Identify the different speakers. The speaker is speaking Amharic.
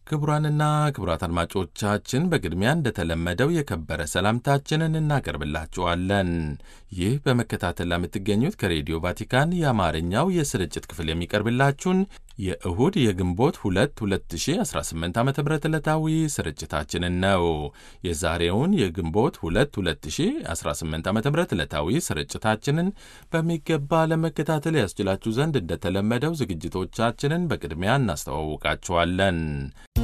Speaker 1: ክቡራንና ክቡራት አድማጮቻችን በቅድሚያ እንደተለመደው የከበረ ሰላምታችንን እናቀርብላችኋለን። ይህ በመከታተል ለምትገኙት ከሬዲዮ ቫቲካን የአማርኛው የስርጭት ክፍል የሚቀርብላችሁን የእሁድ የግንቦት 2 2018 ዓ.ም ዕለታዊ ስርጭታችንን ነው። የዛሬውን የግንቦት 2 2018 ዓ.ም ዕለታዊ ስርጭታችንን በሚገባ ለመከታተል ያስችላችሁ ዘንድ እንደተለመደው ዝግጅቶቻችንን በቅድሚያ እናስተዋውቃችኋለን።